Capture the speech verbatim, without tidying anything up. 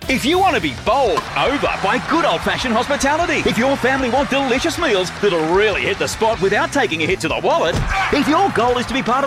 If you want to be bowled over by good old-fashioned hospitality, if your family want delicious meals that'll really hit the spot without taking a hit to the wallet, if your goal is to be part of